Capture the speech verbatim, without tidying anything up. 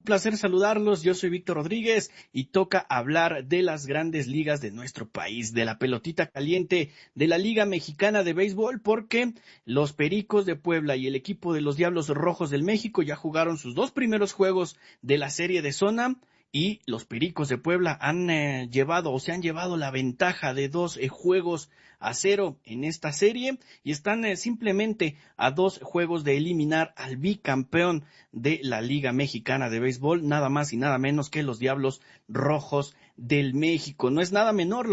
Placer saludarlos, yo soy Víctor Rodríguez y toca hablar de las grandes ligas de nuestro país, de la pelotita caliente de la Liga Mexicana de Béisbol, porque los Pericos de Puebla y el equipo de los Diablos Rojos del México ya jugaron sus dos primeros juegos de la serie de zona y los Pericos de Puebla han eh, llevado o se han llevado la ventaja de dos eh, juegos a cero en esta serie y están eh, simplemente a dos juegos de eliminar al bicampeón de la Liga Mexicana de Béisbol, nada más y nada menos que los Diablos Rojos del México. No es nada menor lo